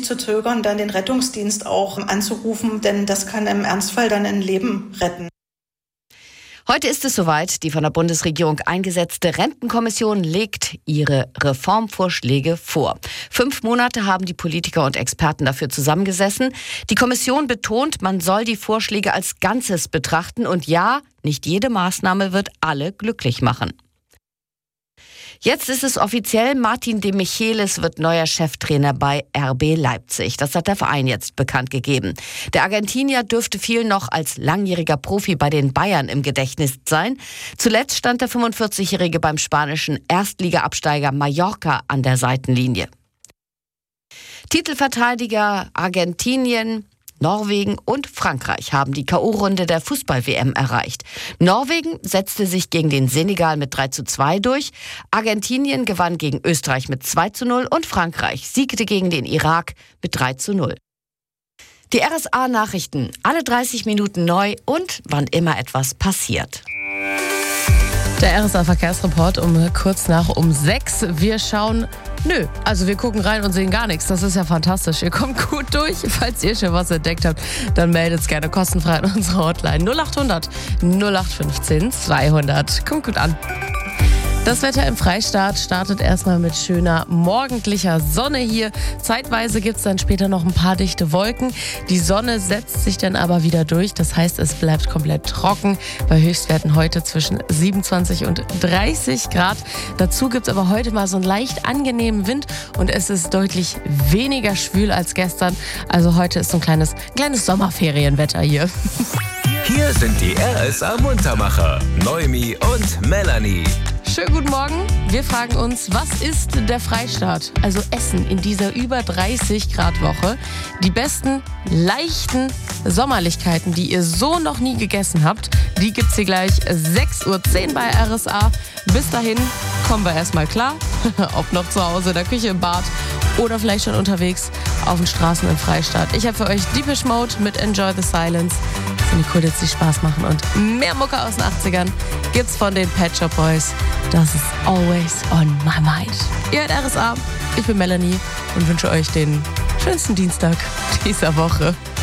nicht zu zögern, dann den Rettungsdienst auch anzurufen, denn das kann im Ernstfall dann ein Leben retten. Heute ist es soweit. Die von der Bundesregierung eingesetzte Rentenkommission legt ihre Reformvorschläge vor. 5 Monate haben die Politiker und Experten dafür zusammengesessen. Die Kommission betont, man soll die Vorschläge als Ganzes betrachten. Und ja, nicht jede Maßnahme wird alle glücklich machen. Jetzt ist es offiziell, Martin de Michelis wird neuer Cheftrainer bei RB Leipzig. Das hat der Verein jetzt bekannt gegeben. Der Argentinier dürfte vielen noch als langjähriger Profi bei den Bayern im Gedächtnis sein. Zuletzt stand der 45-Jährige beim spanischen Erstliga-Absteiger Mallorca an der Seitenlinie. Titelverteidiger Argentinien, Norwegen und Frankreich haben die K.O.-Runde der Fußball-WM erreicht. Norwegen setzte sich gegen den Senegal mit 3:2 durch, Argentinien gewann gegen Österreich mit 2:0 und Frankreich siegte gegen den Irak mit 3:0. Die RSA-Nachrichten, alle 30 Minuten neu und wann immer etwas passiert. Der RSA-Verkehrsreport um kurz nach 6. Wir schauen, wir gucken rein und sehen gar nichts. Das ist ja fantastisch. Ihr kommt gut durch. Falls ihr schon was entdeckt habt, dann meldet es gerne kostenfrei an unsere Hotline 0800 0815 200. Kommt gut an. Das Wetter im Freistaat startet erstmal mit schöner morgendlicher Sonne hier. Zeitweise gibt es dann später noch ein paar dichte Wolken. Die Sonne setzt sich dann aber wieder durch. Das heißt, es bleibt komplett trocken. Bei Höchstwerten heute zwischen 27 und 30 Grad. Dazu gibt es aber heute mal so einen leicht angenehmen Wind und es ist deutlich weniger schwül als gestern. Also heute ist so ein kleines Sommerferienwetter hier. Hier sind die RSA-Muntermacher, Noemi und Melanie. Schönen guten Morgen. Wir fragen uns, was ist der Freistaat? Also Essen in dieser über 30 Grad Woche. Die besten, leichten Sommerlichkeiten, die ihr so noch nie gegessen habt, die gibt's hier gleich 6:10 Uhr bei RSA. Bis dahin kommen wir erstmal klar. Ob noch zu Hause in der Küche, im Bad oder vielleicht schon unterwegs auf den Straßen im Freistaat. Ich habe für euch Deepish Mode mit Enjoy the Silence. Das sind die Coolets, die Spaß machen. Und mehr Mucke aus den 80ern gibt's von den Pet Shop Boys. Das ist Always on my mind. Ihr hört RSA, ich bin Melanie und wünsche euch den schönsten Dienstag dieser Woche.